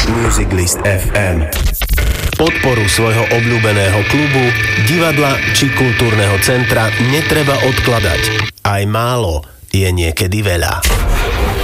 Music List FM. Podporu svojho obľúbeného klubu, divadla či kultúrneho centra netreba odkladať. Aj málo je niekedy veľa.